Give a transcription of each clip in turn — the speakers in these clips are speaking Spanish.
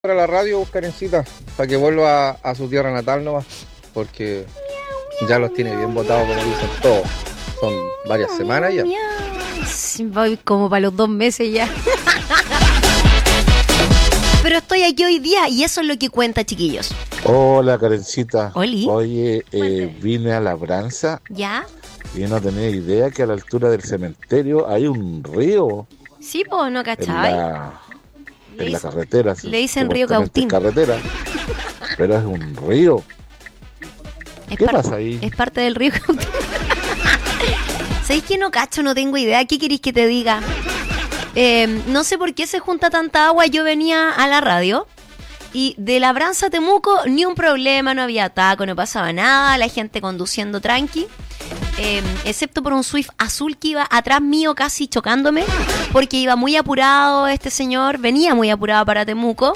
para la radio, Karencita, para que vuelva a su tierra natal nomás, porque ya los tiene bien botados, como dicen todos. Son varias semanas ya. Sí, voy como para los 2 meses ya. Pero estoy aquí hoy día y eso es lo que cuenta, chiquillos. Hola, Karencita. Oli. Oye, vine a Labranza ¿Ya? y no tenía idea que a la altura del cementerio hay un río Sí, pues no en cachai. la carretera. le dicen río Supuestamente Cautín. es carretera, pero es un río. ¿Qué pasa ahí? Es parte del río Cautín. ¿Sabéis que no cacho? No tengo idea. ¿Qué queréis que te diga? No sé por qué se junta tanta agua. Yo venía a la radio y de Labranza a Temuco ni un problema, no había taco, no pasaba nada, la gente conduciendo tranqui. Excepto por un Swift azul que iba atrás mío casi chocándome, porque iba muy apurado este señor, venía muy apurado para Temuco.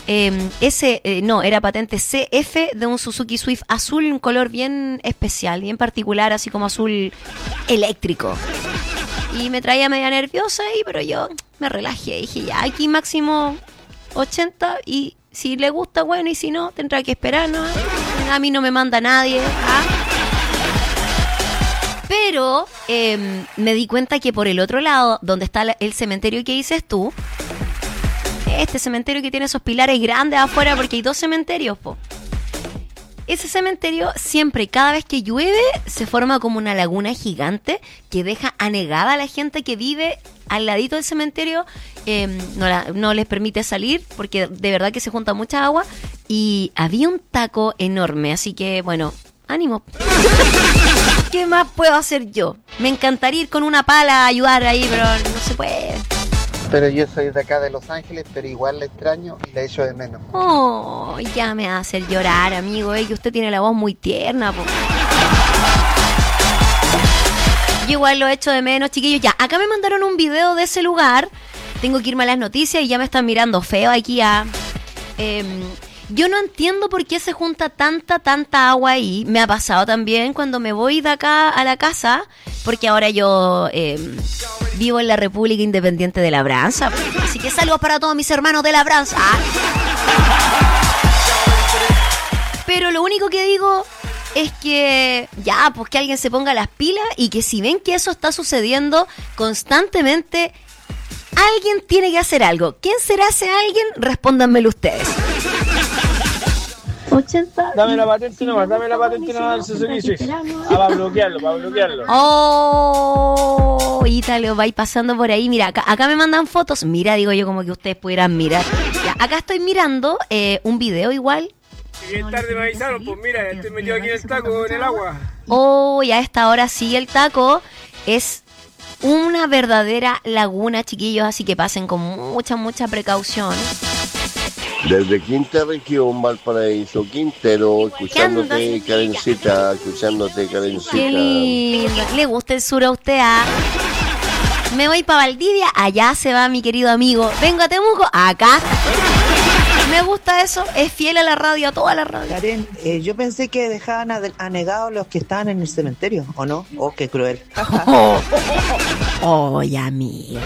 Era patente CF de un Suzuki Swift azul, un color bien especial, bien particular, así como azul eléctrico. Y me traía media nerviosa ahí, pero yo me relajé, dije ya, aquí máximo 80 y si le gusta, bueno, y si no, tendrá que esperar, ¿no? A mí no me manda nadie, ¿ah? Pero me di cuenta que por el otro lado, donde está el cementerio que dices tú, este cementerio que tiene esos pilares grandes afuera, porque hay 2 cementerios, po. Ese cementerio siempre, cada vez que llueve, se forma como una laguna gigante que deja anegada a la gente que vive al ladito del cementerio. No les permite salir porque de verdad que se junta mucha agua. Y había un taco enorme, así que bueno, ánimo. ¿Qué más puedo hacer yo? Me encantaría ir con una pala a ayudar ahí, pero no se puede. Pero yo soy de acá de Los Ángeles, pero igual le extraño y le echo de menos. Oh, ya me va a hacer llorar, amigo, que usted tiene la voz muy tierna, po. Yo igual lo echo de menos, chiquillos. Ya, acá me mandaron un video de ese lugar. Tengo que irme a las noticias y ya me están mirando feo aquí a... Yo no entiendo por qué se junta tanta agua ahí. Me ha pasado también cuando me voy de acá a la casa, porque ahora yo vivo en la República Independiente de Labranza. Así que saludos para todos mis hermanos de Labranza. Pero lo único que digo es que ya, pues que alguien se ponga las pilas y que si ven que eso está sucediendo constantemente, alguien tiene que hacer algo. ¿Quién será ese alguien? Respóndanmelo ustedes. 80. Dame la patente nomás del Suzuki Swift. Para bloquearlo. Oh, Ítalo, vais pasando por ahí. Mira, acá me mandan fotos. Mira, digo yo como que ustedes pudieran mirar. Ya, acá estoy mirando un video igual. Si bien tarde me avisaron, pues mira, estoy metido aquí en el taco, en el agua. Oh, y a esta hora sí el taco es una verdadera laguna, chiquillos. Así que pasen con mucha precaución. Desde Quinta Región, Valparaíso, Quintero, escuchándote, Karencita. Qué lindo. Le gusta el sur a usted, ¿ah? Me voy para Valdivia, allá se va mi querido amigo. Vengo a Temuco, acá. Me gusta eso, es fiel a la radio, a toda la radio. Karen, yo pensé que dejaban anegados los que estaban en el cementerio, ¿o no? Oh, qué cruel. Oh, ya, amiga.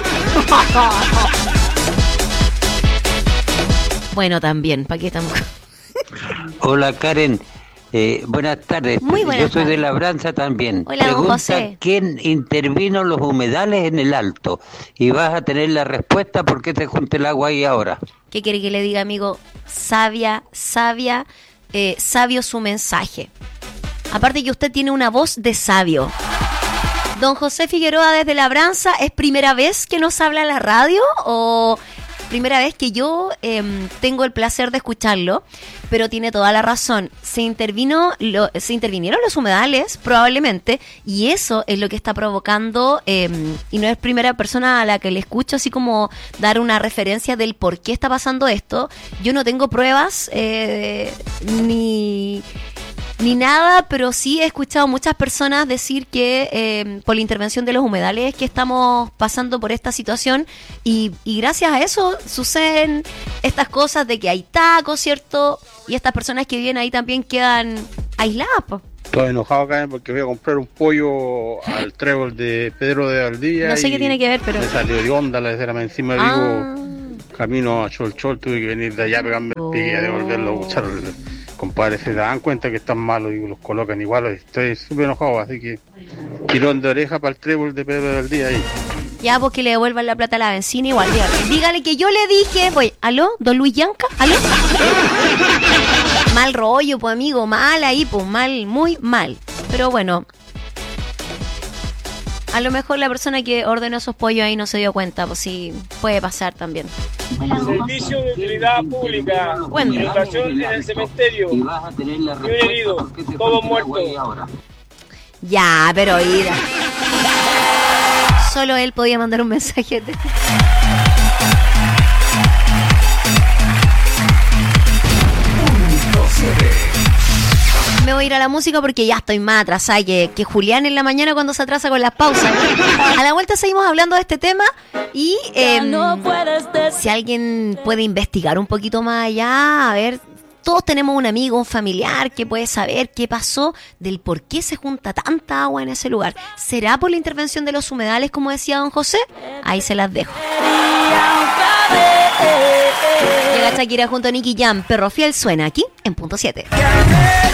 Bueno, también, ¿para qué estamos? Hola, Karen. Buenas tardes. Muy buenas Yo soy de tardes. Labranza también. Hola, don Pregunta José. quién intervino los humedales en el alto. Y vas a tener la respuesta por qué se junta el agua ahí ahora. ¿Qué quiere que le diga, amigo? Sabio su mensaje. Aparte que usted tiene una voz de sabio. Don José Figueroa desde Labranza, ¿es primera vez que nos habla a la radio o primera vez que yo tengo el placer de escucharlo? Pero tiene toda la razón. Se intervinieron los humedales, probablemente, y eso es lo que está provocando, y no es primera persona a la que le escucho así como dar una referencia del por qué está pasando esto. Yo no tengo pruebas ni nada, pero sí he escuchado muchas personas decir que por la intervención de los humedales que estamos pasando por esta situación y gracias a eso suceden estas cosas de que hay tacos, ¿cierto? Y estas personas que viven ahí también quedan aisladas, po. Estoy enojado, Karen, porque voy a comprar un pollo al trébol de Pedro de Valdivia. No sé qué tiene que ver, pero... Me salió de onda la de encima, digo... camino a Cholchol, tuve que venir de allá a pegarme el pique y a devolverlo a buchar. Compadre, se dan cuenta que están malos y los colocan igual. Estoy súper enojado, así que tirón de oreja para el trébol de Pedro del día ahí. Ya, pues que le devuelvan la plata a la benzina igual. Dígale que yo le dije, voy, ¿aló? ¿Don Luis Yanca? ¿Aló? Mal rollo, pues amigo, mal ahí, pues mal, muy mal. Pero bueno, a lo mejor la persona que ordenó esos pollos ahí no se dio cuenta, pues sí, puede pasar también. Servicio de utilidad pública. Bueno. Educación en el cementerio. Y un herido. Todos muertos. Ya, pero ida. Solo él podía mandar un mensaje. Me voy a ir a la música porque ya estoy más atrasada que Julián en la mañana cuando se atrasa con las pausas. A la vuelta seguimos hablando de este tema y si alguien puede investigar un poquito más allá, a ver, todos tenemos un amigo, un familiar que puede saber qué pasó, del por qué se junta tanta agua en ese lugar. ¿Será por la intervención de los humedales, como decía don José? Ahí se las dejo. Llega Shakira junto a Nicky Jam. Perro Fiel suena aquí en punto 7.